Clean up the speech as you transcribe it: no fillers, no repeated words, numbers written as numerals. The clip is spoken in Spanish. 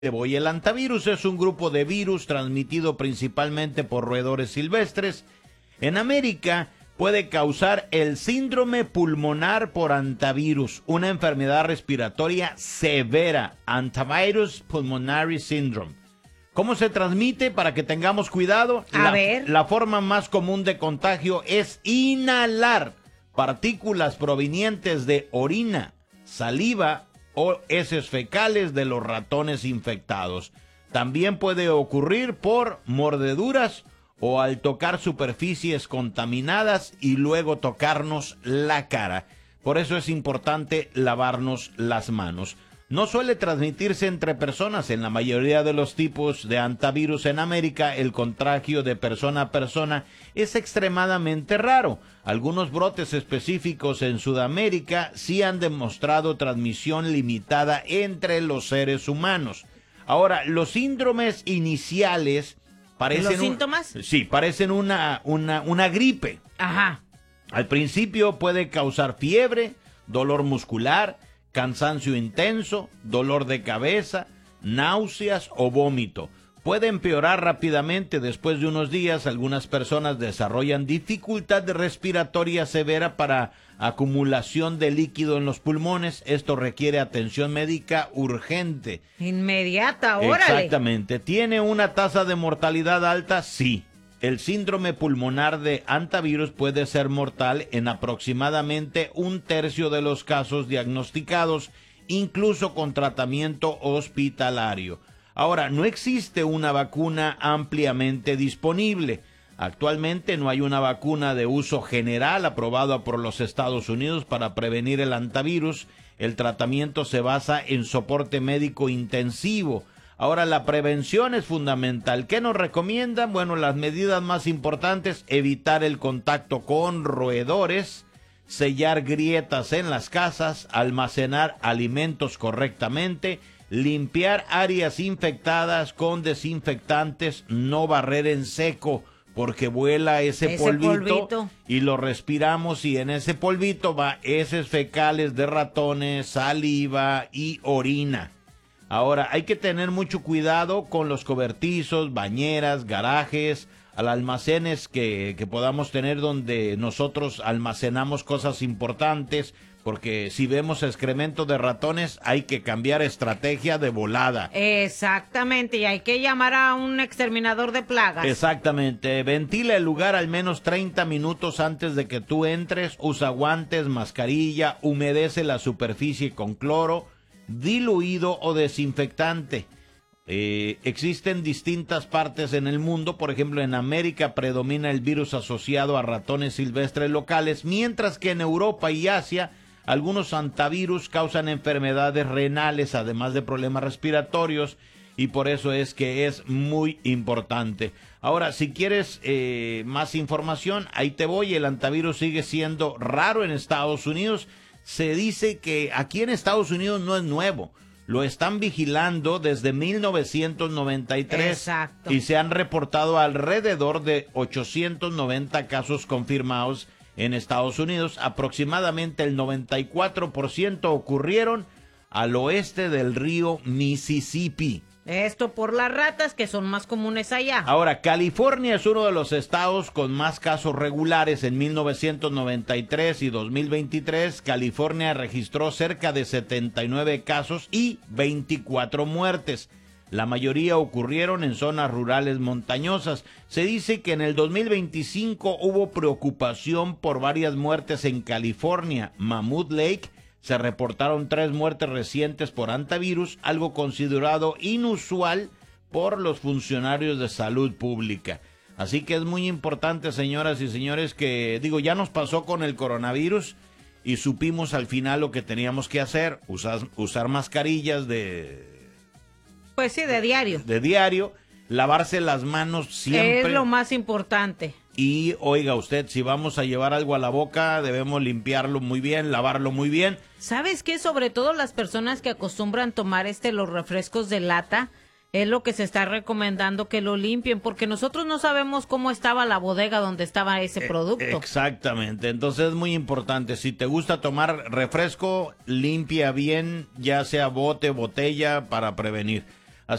Y el hantavirus es un grupo de virus transmitido principalmente por roedores silvestres. En América puede causar el síndrome pulmonar por hantavirus, una enfermedad respiratoria severa, Hantavirus Pulmonary Syndrome. ¿Cómo se transmite? Para que tengamos cuidado. La forma más común de contagio es inhalar partículas provenientes de orina, saliva o heces fecales de los ratones infectados. También puede ocurrir por mordeduras o al tocar superficies contaminadas y luego tocarnos la cara. Por eso es importante lavarnos las manos. No suele transmitirse entre personas. En la mayoría de los tipos de hantavirus en América, el contagio de persona a persona es extremadamente raro. Algunos brotes específicos en Sudamérica sí han demostrado transmisión limitada entre los seres humanos. Ahora, los síndromes iniciales parecen... ¿Los síntomas? Sí, parecen una gripe. Ajá. Al principio puede causar fiebre, dolor muscular, cansancio intenso, dolor de cabeza, náuseas o vómito. Puede empeorar rápidamente después de unos días. Algunas personas desarrollan dificultad respiratoria severa para acumulación de líquido en los pulmones. Esto requiere atención médica urgente. Inmediata, órale. Exactamente. ¿Tiene una tasa de mortalidad alta? Sí. El síndrome pulmonar de hantavirus puede ser mortal en aproximadamente 1/3 de los casos diagnosticados, incluso con tratamiento hospitalario. Ahora, no existe una vacuna ampliamente disponible. Actualmente no hay una vacuna de uso general aprobada por los Estados Unidos para prevenir el hantavirus. El tratamiento se basa en soporte médico intensivo. Ahora, la prevención es fundamental. ¿Qué nos recomiendan? Bueno, las medidas más importantes: evitar el contacto con roedores, sellar grietas en las casas, almacenar alimentos correctamente, limpiar áreas infectadas con desinfectantes, no barrer en seco, porque vuela ese polvito y lo respiramos, y en ese polvito va heces fecales de ratones, saliva y orina. Ahora, hay que tener mucho cuidado con los cobertizos, bañeras, garajes, almacenes que podamos tener donde nosotros almacenamos cosas importantes, porque si vemos excremento de ratones hay que cambiar estrategia de volada. Exactamente, y hay que llamar a un exterminador de plagas. Exactamente. Ventila el lugar al menos 30 minutos antes de que tú entres. Usa guantes, mascarilla, humedece la superficie con cloro diluido o desinfectante. Existen distintas partes en el mundo. Por ejemplo, en América predomina el virus asociado a ratones silvestres locales, mientras que en Europa y Asia algunos hantavirus causan enfermedades renales, además de problemas respiratorios, y por eso es que es muy importante. Ahora, si quieres más información, ahí te voy. El hantavirus sigue siendo raro en Estados Unidos. Se dice que aquí en Estados Unidos no es nuevo. Lo están vigilando desde 1993. Exacto. Y se han reportado alrededor de 890 casos confirmados en Estados Unidos. Aproximadamente el 94% ocurrieron al oeste del río Mississippi. Esto por las ratas, que son más comunes allá. Ahora, California es uno de los estados con más casos regulares. En 1993 y 2023, California registró cerca de 79 casos y 24 muertes. La mayoría ocurrieron en zonas rurales montañosas. Se dice que en el 2025 hubo preocupación por varias muertes en California. Mammoth Lake se reportaron 3 muertes recientes por hantavirus, algo considerado inusual por los funcionarios de salud pública. Así que es muy importante, señoras y señores, que ya nos pasó con el coronavirus y supimos al final lo que teníamos que hacer: usar mascarillas pues sí, de diario. De diario, lavarse las manos siempre. Es lo más importante. Y oiga usted, si vamos a llevar algo a la boca, debemos limpiarlo muy bien, lavarlo muy bien. ¿Sabes qué? Sobre todo las personas que acostumbran tomar los refrescos de lata, es lo que se está recomendando, que lo limpien, porque nosotros no sabemos cómo estaba la bodega donde estaba ese producto. Exactamente, entonces es muy importante. Si te gusta tomar refresco, limpia bien, ya sea bote, botella, para prevenir.